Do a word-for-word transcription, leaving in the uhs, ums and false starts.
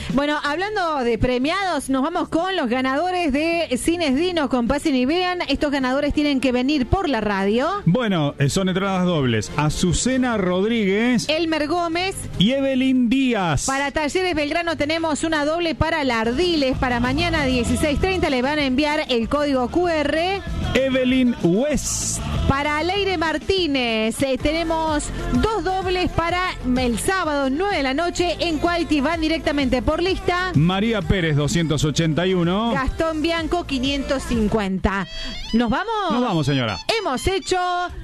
Bueno, hablando de premiados, nos vamos con los ganadores de Cines Dino con Pasen y Vean. Estos ganadores tienen que venir por la radio. Bueno, son entradas dobles. Azucena Rodríguez, Elmer Gómez y Evelyn Díaz. Para Talleres Belgrano tenemos una doble para Lardiles. Para mañana dieciséis treinta le van a enviar el código cu erre. Evelyn West. Para Leire Martínez eh, tenemos dos dobles para el sábado nueve de la noche en Quality. Van directamente por lista. María Pérez doscientos ochenta y uno. Gastón Bianco quinientos cincuenta. ¿Nos vamos? Nos vamos, señora. Hemos hecho